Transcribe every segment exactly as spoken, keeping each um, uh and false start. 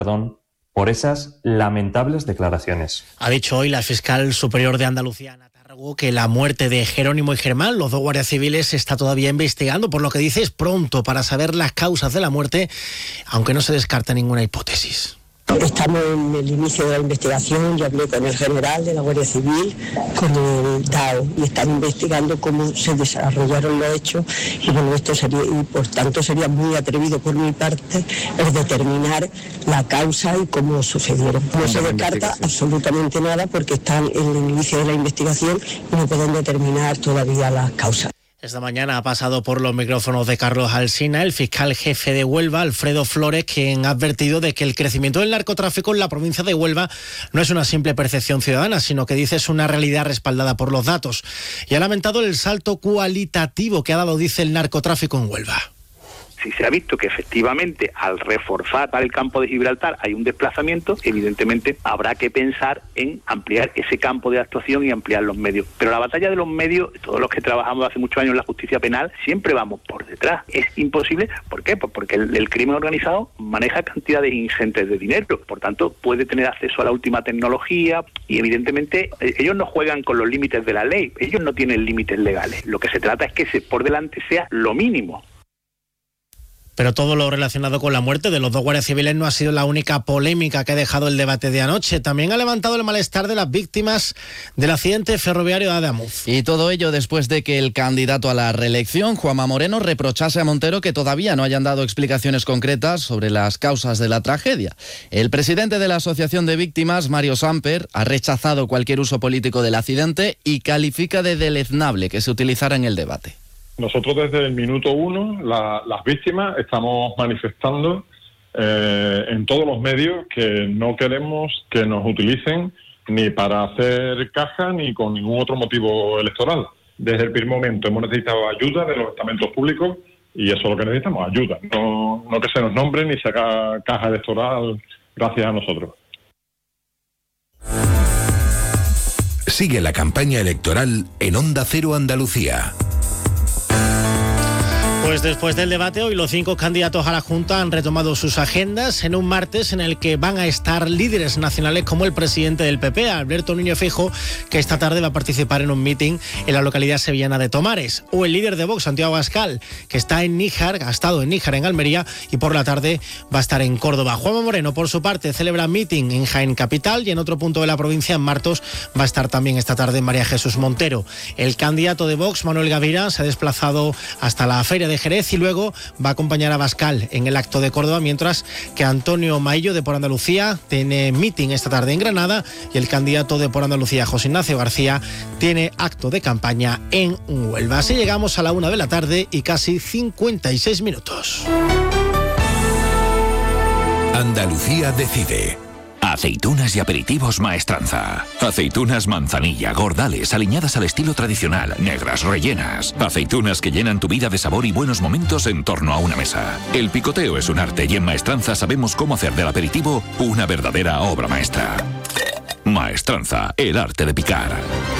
perdón por esas lamentables declaraciones. Ha dicho hoy la fiscal superior de Andalucía, Ana Tárrego, que la muerte de Jerónimo y Germán, los dos guardias civiles, se está todavía investigando, por lo que dice es pronto para saber las causas de la muerte, aunque no se descarta ninguna hipótesis. Estamos en el inicio de la investigación. Yo hablé con el general de la Guardia Civil, con el D A O, y están investigando cómo se desarrollaron los hechos, y bueno, esto sería, y por tanto sería muy atrevido por mi parte el determinar la causa y cómo sucedieron. No se descarta absolutamente nada porque están en el inicio de la investigación y no pueden determinar todavía las causas. Esta mañana ha pasado por los micrófonos de Carlos Alsina el fiscal jefe de Huelva, Alfredo Flores, quien ha advertido de que el crecimiento del narcotráfico en la provincia de Huelva no es una simple percepción ciudadana, sino que dice es una realidad respaldada por los datos. Y ha lamentado el salto cualitativo que ha dado, dice, el narcotráfico en Huelva. Si se ha visto que efectivamente al reforzar el campo de Gibraltar hay un desplazamiento, evidentemente habrá que pensar en ampliar ese campo de actuación y ampliar los medios. Pero la batalla de los medios, todos los que trabajamos hace muchos años en la justicia penal, siempre vamos por detrás. Es imposible. ¿Por qué? Pues porque el, el crimen organizado maneja cantidades ingentes de dinero. Por tanto, puede tener acceso a la última tecnología y evidentemente ellos no juegan con los límites de la ley. Ellos no tienen límites legales. Lo que se trata es que se, por delante sea lo mínimo. Pero todo lo relacionado con la muerte de los dos guardias civiles no ha sido la única polémica que ha dejado el debate de anoche. También ha levantado el malestar de las víctimas del accidente ferroviario de Ademuz. Y todo ello después de que el candidato a la reelección, Juanma Moreno, reprochase a Montero que todavía no hayan dado explicaciones concretas sobre las causas de la tragedia. El presidente de la Asociación de Víctimas, Mario Samper, ha rechazado cualquier uso político del accidente y califica de deleznable que se utilizara en el debate. Nosotros desde el minuto uno, la, las víctimas, estamos manifestando eh, en todos los medios que no queremos que nos utilicen ni para hacer caja ni con ningún otro motivo electoral. Desde el primer momento hemos necesitado ayuda de los estamentos públicos y eso es lo que necesitamos, ayuda. No, no que se nos nombre ni se haga caja electoral gracias a nosotros. Sigue la campaña electoral en Onda Cero Andalucía. Pues después del debate, hoy los cinco candidatos a la Junta han retomado sus agendas en un martes en el que van a estar líderes nacionales como el presidente del P P, Alberto Núñez Feijóo, que esta tarde va a participar en un mitin en la localidad sevillana de Tomares, o el líder de Vox, Santiago Abascal, que está en Níjar, ha estado en Níjar, en Almería, y por la tarde va a estar en Córdoba. Juanma Moreno, por su parte, celebra mitin en Jaén Capital y en otro punto de la provincia, en Martos, va a estar también esta tarde María Jesús Montero. El candidato de Vox, Manuel Gavira, se ha desplazado hasta la feria de Jerez y luego va a acompañar a Abascal en el acto de Córdoba, mientras que Antonio Maillo de Por Andalucía tiene mitin esta tarde en Granada y el candidato de Por Andalucía, José Ignacio García, tiene acto de campaña en Huelva. Así llegamos a la una de la tarde y casi cincuenta y seis minutos. Andalucía decide. Aceitunas y aperitivos Maestranza. Aceitunas manzanilla, gordales, aliñadas al estilo tradicional, negras, rellenas. Aceitunas que llenan tu vida de sabor y buenos momentos en torno a una mesa. El picoteo es un arte y en Maestranza sabemos cómo hacer del aperitivo una verdadera obra maestra. Maestranza, el arte de picar.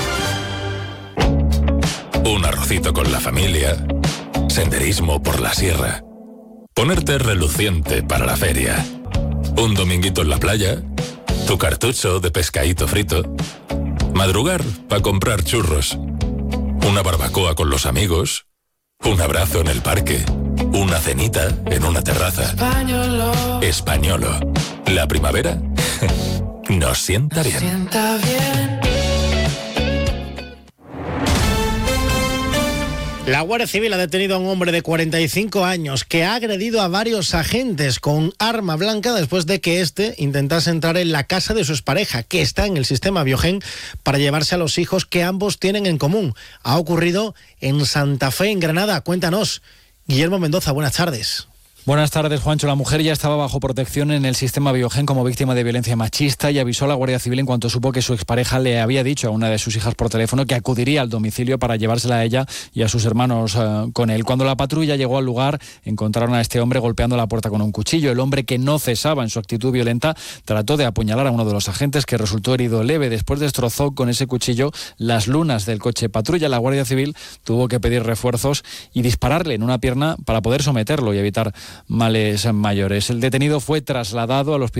Un arrocito con la familia. Senderismo por la sierra. Ponerte reluciente para la feria. Un dominguito en la playa, tu cartucho de pescadito frito, madrugar para comprar churros, una barbacoa con los amigos, un abrazo en el parque, una cenita en una terraza. Españolo. Españolo. La primavera nos sienta bien. Sienta bien. La Guardia Civil ha detenido a un hombre de cuarenta y cinco años que ha agredido a varios agentes con arma blanca después de que éste intentase entrar en la casa de su expareja, que está en el sistema Biogen, para llevarse a los hijos que ambos tienen en común. Ha ocurrido en Santa Fe, en Granada. Cuéntanos, Guillermo Mendoza, buenas tardes. Buenas tardes, Juancho. La mujer ya estaba bajo protección en el sistema Biogen como víctima de violencia machista y avisó a la Guardia Civil en cuanto supo que su expareja le había dicho a una de sus hijas por teléfono que acudiría al domicilio para llevársela a ella y a sus hermanos eh, con él. Cuando la patrulla llegó al lugar, encontraron a este hombre golpeando la puerta con un cuchillo. El hombre, que no cesaba en su actitud violenta, trató de apuñalar a uno de los agentes, que resultó herido leve. Después destrozó con ese cuchillo las lunas del coche patrulla. La Guardia Civil tuvo que pedir refuerzos y dispararle en una pierna para poder someterlo y evitar males mayores. El detenido fue trasladado al hospital